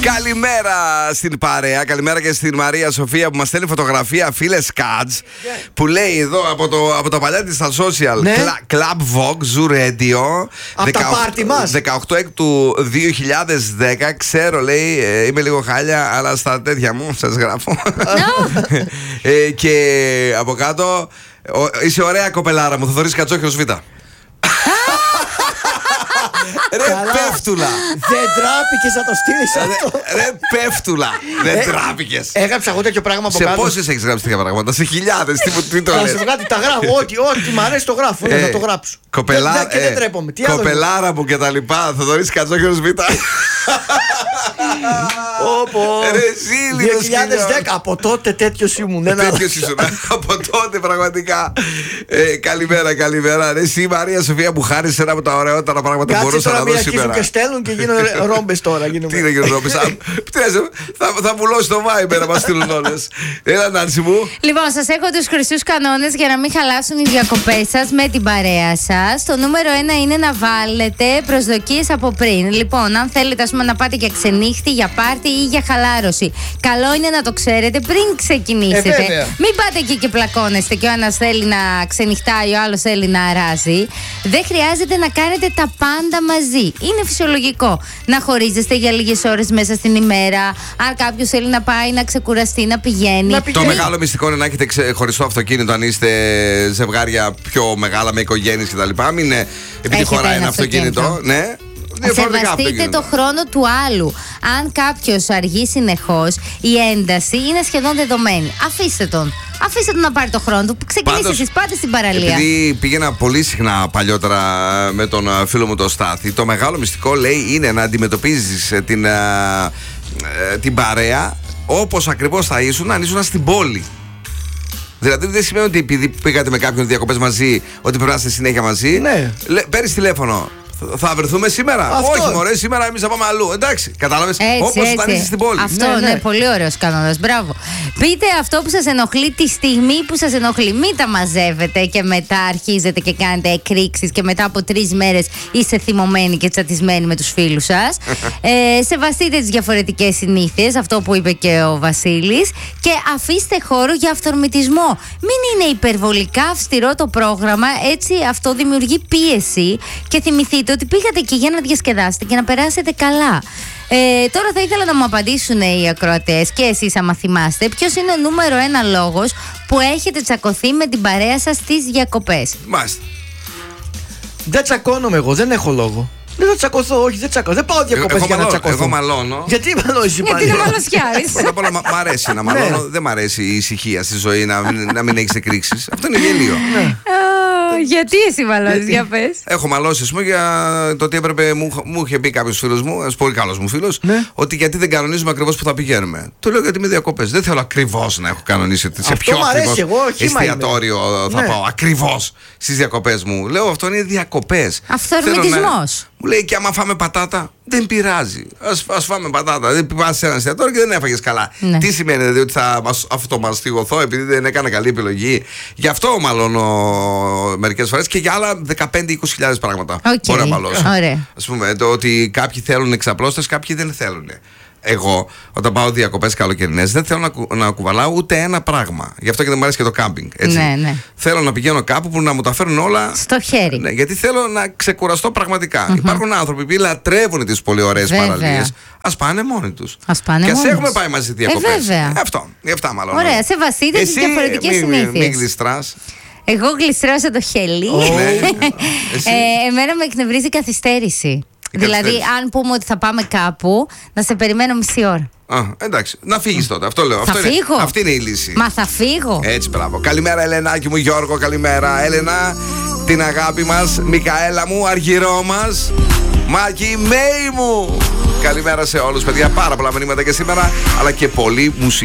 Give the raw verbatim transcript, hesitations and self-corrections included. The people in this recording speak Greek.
Καλημέρα στην παρέα, καλημέρα και στην Μαρία Σοφία που μας στέλνει φωτογραφία, φίλε Σκάτζ, yeah. που λέει εδώ από, το, από τα παλιά της στα social, ναι. Club Vogue, Zoo Radio, από τα πάρτι μας. δεκαοκτώ του δύο χιλιάδες δέκα, ξέρω λέει, ε, είμαι λίγο χάλια, αλλά στα τέτοια μου σας γράφω. No. ε, και από κάτω, ο, είσαι ωραία κοπελάρα μου, Θοδωρής Κατσόχυρος Β. Ρε πέφτουλα. Δεν τράπηκες να το στείλεις αυτό. Ρε πέφτουλα. Δεν τράπηκες. Έγραψα εγώ τέτοιο πράγμα από κάτω. κάτω. Σε πόσες έχεις γράψει τέτοια πράγματα? Σε χιλιάδες. Τι το λες? Τα γράφω. Ό,τι μ' αρέσει το γράφω. Θα το γράψω. Κοπελάρα. Και δεν τρέπομαι. Κοπελάρα μου και τα λοιπά. Θοδωρής Κατσόχυρος Β. δύο χιλιάδες δέκα. Από τότε τέτοιος ήμουν. Τέτοιος ήσουν. Από τότε πραγματικά. Καλημέρα, καλημέρα. Εσύ η Μαρία Σοφία που χάρισε ένα από τα ωραιότερα πράγματα που μπορούσα να δω σήμερα. Και στέλνουν και γίνονται ρόμπες τώρα. Τι είναι γίνονται ρόμπες? Θα βουλώσει το Viber να μας στείλουν όλες. Έλα Νάνση μου. Λοιπόν, σας έχω τους χρυσούς κανόνες για να μην χαλάσουν οι διακοπές σας με την παρέα σας. Το νούμερο ένα είναι να βάλετε προσδοκίες από πριν. Λοιπόν, αν θέλετε ας πούμε να πάτε για ξενύχτη, για πάρτι ή για χαλάρωση, καλό είναι να το ξέρετε πριν ξεκινήσετε. Ε, μην πάτε εκεί και πλακώνεστε και ο ένας θέλει να ξενυχτάει, ο άλλος θέλει να αράζει. Δεν χρειάζεται να κάνετε τα πάντα μαζί. Είναι φυσιολογικό να χωρίζεστε για λίγες ώρες μέσα στην ημέρα. Αν κάποιος θέλει να πάει να ξεκουραστεί, να πηγαίνει. Να το μεγάλο μυστικό είναι να έχετε ξε... χωριστό αυτοκίνητο αν είστε ζευγάρια πιο μεγάλα με οικογένειες κτλ. Μην είναι επειδή χωράει ένα αυτοκίνητο. αυτοκίνητο. Ναι. Σεβαστείτε το χρόνο του άλλου. Αν κάποιος αργεί συνεχώς, η ένταση είναι σχεδόν δεδομένη. Αφήστε τον. Αφήστε τον να πάρει το χρόνο του. Ξεκινήστε εσείς, πάτε στην παραλία. Επειδή πήγαινα πολύ συχνά παλιότερα με τον φίλο μου τον Στάθη, το μεγάλο μυστικό λέει είναι να αντιμετωπίζεις την, την παρέα όπως ακριβώς θα ήσουν αν ήσουν στην πόλη. Δηλαδή δεν σημαίνει ότι επειδή πήγατε με κάποιον διακοπές μαζί, ότι πρέπει να είστε συνέχεια μαζί. Ναι. Παίρνεις τηλέφωνο. Θα βρεθούμε σήμερα? Αυτό. Όχι, μωρέ, σήμερα εμείς θα πάμε αλλού. Εντάξει, κατάλαβες. Όπως όταν είσαι στην πόλη. Αυτό, ναι, ναι. ναι, πολύ ωραίος κανόνας. Μπράβο. Πείτε αυτό που σας ενοχλεί τη στιγμή που σας ενοχλεί. Μην τα μαζεύετε και μετά αρχίζετε και κάνετε εκρήξεις και μετά από τρεις μέρες είστε θυμωμένοι και τσατισμένοι με τους φίλους σας. ε, σεβαστείτε τις διαφορετικές συνήθειες, αυτό που είπε και ο Βασίλης, και αφήστε χώρο για αυθορμητισμό. Μην είναι υπερβολικά αυστηρό το πρόγραμμα, έτσι αυτό δημιουργεί πίεση και θυμηθείτε ότι πήγατε εκεί για να διασκεδάσετε και να περάσετε καλά. Ε, τώρα θα ήθελα να μου απαντήσουν οι ακροατές και εσείς άμα θυμάστε, ποιος είναι ο νούμερο ένα λόγος που έχετε τσακωθεί με την παρέα σας στις διακοπές. Μάλιστα. Δεν τσακώνομαι εγώ, δεν έχω λόγο. Δεν θα τσακωθώ, όχι, δεν τσακωθώ. Δεν πάω διακοπές για να τσακωθώ. Εγώ μαλώνω. Γιατί μαλώνεις πάλι? Γιατί είναι μαλωσιάρης. Πρώτα απ' όλα μ' αρέσει να μαλώνω. Δεν μ' αρέσει η ησυχία στη ζωή, να μην, να μην έχεις εκρήξεις. Αυτό είναι γελίο. Γιατί εσύ μαλώνεις, για πες. Έχω μαλώσει, ας πούμε, για το ότι έπρεπε. Μου, μου είχε πει κάποιος φίλος μου, ένας πολύ καλός μου φίλος, ναι. ότι γιατί δεν κανονίζουμε ακριβώς που θα πηγαίνουμε. Του λέω γιατί είμαι διακοπές. Δεν θέλω ακριβώς να έχω κανονίσει σε αυτό ποιο ακριβώς εστιατόριο θα ναι. πάω. Ακριβώς στις διακοπές μου. Λέω αυτό είναι διακοπές. Αυθορμητισμός. Μου λέει και άμα φάμε πατάτα, δεν πειράζει. Ας, ας φάμε πατάτα. Δεν πας σε ένα εστιατόριο και δεν έφαγες καλά. Ναι. Τι σημαίνει δηλαδή ότι θα αυτομαστιγωθώ επειδή δεν έκανα καλή επιλογή? Γι' αυτό μάλλον μερικές φορές και για άλλα δεκαπέντε με είκοσι χιλιάδες πράγματα. Okay. Μπορώ να μαλώσω. Ας πούμε το ότι κάποιοι θέλουν εξαπλώστες, κάποιοι δεν θέλουν. Εγώ, όταν πάω διακοπές καλοκαιρινές, δεν θέλω να, κου, να κουβαλάω ούτε ένα πράγμα. Γι' αυτό και δεν μου αρέσει και το κάμπινγκ. Έτσι. Ναι, ναι. Θέλω να πηγαίνω κάπου που να μου τα φέρουν όλα στο χέρι. Ναι, γιατί θέλω να ξεκουραστώ πραγματικά. Mm-hmm. Υπάρχουν άνθρωποι που λατρεύουν τις πολύ ωραίες παραλίες. Ας πάνε μόνοι τους. Ας πάνε και ας μόνοι έχουμε τους. πάει μαζί διακοπές. Ε, βέβαια. Ε, αυτό. Γι' αυτά μάλλον. Ωραία, σεβαστείτε τις διαφορετικές συνήθειες. Μην γλιστράς. Εγώ γλιστράω το χελί. Oh. Ναι. ε, εμένα με εκνευρίζει η καθυστέρηση. Η δηλαδή, καθυστέρηση. αν πούμε ότι θα πάμε κάπου, να σε περιμένω μισή ώρα. Α, εντάξει, να φύγεις τότε. Αυτό λέω. Θα Αυτό φύγω. Είναι, αυτή είναι η λύση. Μα θα φύγω. Έτσι, μπράβο. Καλημέρα, Ελενάκη μου, Γιώργο, καλημέρα. Έλενα, την αγάπη μας. Μικαέλα μου, Αργυρό μας. Μάκη, Μέη μου. Καλημέρα σε όλους, παιδιά. Πάρα πολλά μηνύματα και σήμερα, αλλά και πολύ μουσική.